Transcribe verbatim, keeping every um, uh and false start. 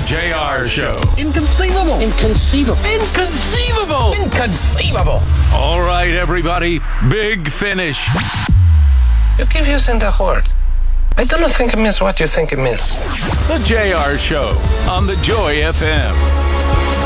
J R Show. Inconceivable. Inconceivable. Inconceivable. Inconceivable. All right, everybody. Big finish. You keep using the word. I don't think it means what you think it means. The J R Show on the Joy F M.